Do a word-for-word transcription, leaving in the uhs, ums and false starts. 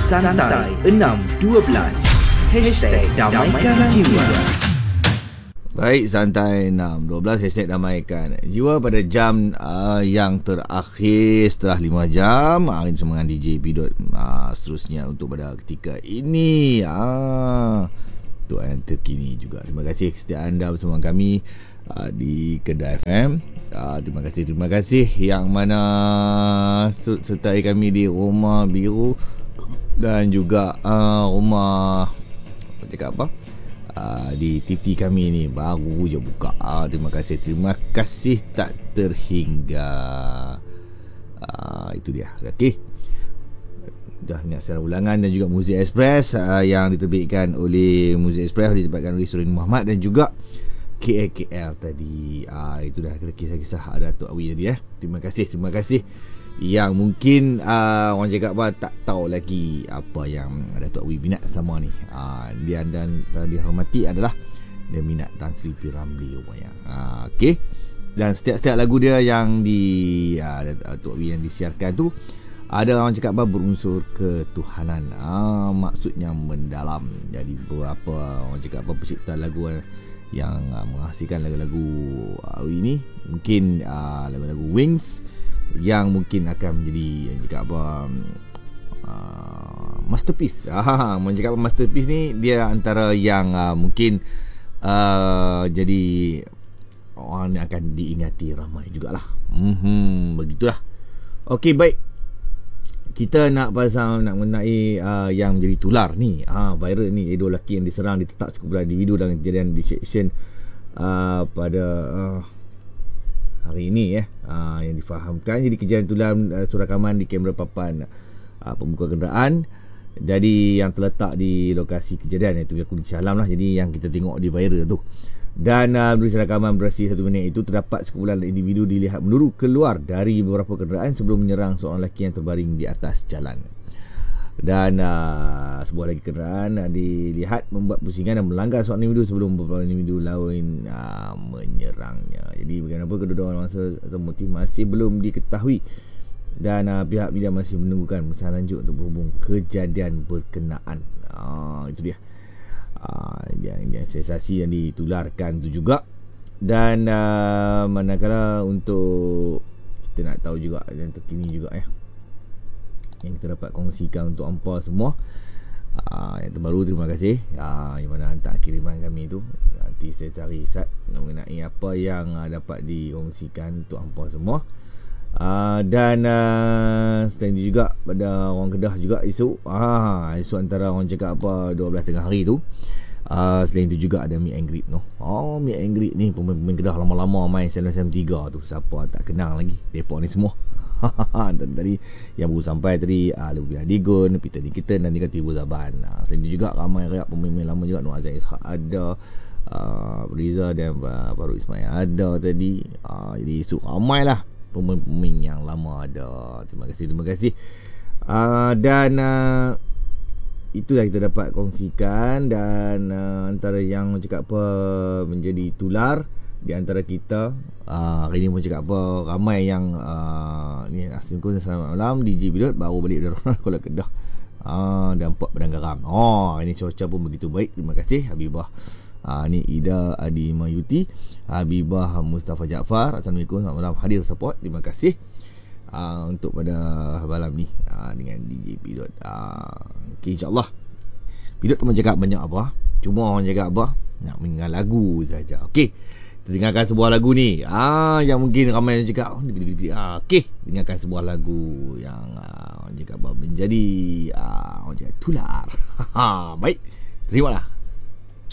Santai enam dua belas Hashtag Damaikan Jiwa. Baik, Santai enam dua belas Hashtag Damaikan Jiwa pada jam uh, yang terakhir setelah lima jam. Hari bersama dengan D J Pidot uh, seterusnya untuk pada ketika ini. Uh, untuk yang terkini juga. Terima kasih kesetiaan anda bersama kami uh, di Kedah F M. Uh, terima kasih, terima kasih yang mana sertai kami di Rumah Biru dan juga uh, rumah apa cakap apa uh, di T T kami ni baru je buka. Uh, terima kasih, terima kasih tak terhingga. Uh, itu dia. Okey. Dah ingat secara ulangan dan juga Muzik Express uh, yang diterbitkan oleh Muzik Express, diterbitkan oleh Surin Muhammad dan juga K L K L tadi. Ah, itu dah kisah-kisah Datuk Awi tadi eh. Terima kasih, terima kasih. Yang mungkin uh, orang cakap apa tak tahu lagi apa yang Datuk Awi minat selama ni. Ah, dia dan dihormati adalah dia minat Tan Sri P. Ramlee rupanya. Ah, okey. Dan setiap-setiap lagu dia yang di uh, Datuk Awi yang disiarkan tu ada orang cakap apa berunsur ketuhanan. Ah, maksudnya mendalam. Jadi beberapa orang cakap apa pencipta lagu yang uh, menghasilkan lagu-lagu Awi ni mungkin uh, lagu-lagu Wings yang mungkin akan menjadi yang cakap apa uh, masterpiece. Ah, mencakap masterpiece ni dia antara yang uh, mungkin uh, jadi orang yang akan diingati ramai jugalah. Mhm, begitulah. Okey, baik. Kita nak pasal nak mengenai uh, yang menjadi tular ni, ha, viral ni, Edo lelaki yang diserang ditetak sekumpulan individu dalam kejadian di section uh, pada uh, hari ini ya, uh, yang difahamkan jadi kejadian tular uh, surakaman di kamera papan uh, pembuka kenderaan. Jadi yang terletak di lokasi kejadian iaitu Kuala Calam lah. Jadi yang kita tengok di viral tu. Dan uh, berdasarkan rakaman berdurasi satu minit itu, terdapat sekumpulan individu dilihat meluru keluar dari beberapa kenderaan sebelum menyerang seorang lelaki yang terbaring di atas jalan. Dan uh, sebuah lagi kenderaan uh, dilihat membuat pusingan dan melanggar seorang individu sebelum beberapa individu lain uh, menyerangnya. Jadi bagaimanapun kedua-dua mangsa atau motif masih belum diketahui. Dan uh, pihak media masih menunggukan usaha lanjut untuk berhubung kejadian berkenaan. uh, Itu dia Uh, yang, yang sensasi yang ditularkan tu juga. Dan uh, manakala untuk kita nak tahu juga yang terkini juga ya, yang kita dapat kongsikan untuk hampa semua, uh, yang terbaru, terima kasih uh, yang mana hantar kiriman kami tu. Nanti saya cari sat mengenai apa yang uh, dapat dikongsikan untuk hampa semua. Uh, dan uh, selain itu juga pada orang Kedah juga isu ah, isu antara orang cakap apa dua belas tengah hari tu. Uh, selain itu juga ada meet and greet no. Oh, meet and greet ni pemain-pemain Kedah lama-lama main sembilan sembilan tiga tu. Siapa tak kenal lagi Depok ni semua. Dan tadi yang baru sampai tadi uh, Lebih Adigun, Peter Nikitan dan juga Tibu Zaban. Uh, selain itu juga ramai rakyat pemain-pemain lama juga. Nur Azan Ishak ada, uh, Riza dan uh, Faruk Ismail ada tadi. Uh, jadi isu ramai lah pemain-pemain yang lama ada. Terima kasih, terima kasih. Uh, dan uh, itulah kita dapat kongsikan. Dan uh, antara yang cakap apa menjadi tular di antara kita uh, hari ni pun cakap apa ramai yang uh, ni Assalamualaikum, selamat malam D J Pidot baru balik dari Kuala Kedah uh, dan Port Padang Garam. Oh, ini cuaca pun begitu baik. Terima kasih Habibah. Uh, ni Ida Adi Mayuti, Habibah Mustafa Jaafar. Assalamualaikum, selamat malam, hadir support. Terima kasih uh, untuk pada malam ni uh, dengan D J Pidot. uh, Okay, insyaAllah Pidot teman cakap banyak apa, cuma orang cakap apa nak mendengar lagu saja. Okay, kita dengarkan sebuah lagu ni ah, yang mungkin ramai yang cakap oh, ah, okay, dengarkan sebuah lagu yang uh, orang cakap apa menjadi uh, orang cakap tular. Baik, terimalah.